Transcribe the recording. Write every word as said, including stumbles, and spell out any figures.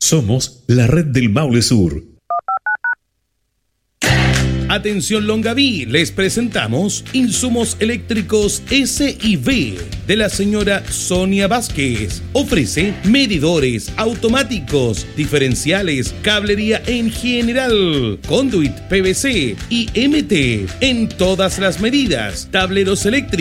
Somos la red del Maule Sur. Atención Longaví, les presentamos Insumos Eléctricos S y B de la señora Sonia Vázquez. Ofrece medidores automáticos, diferenciales, cablería en general, conduit P V C y M T en todas las medidas, tableros eléctricos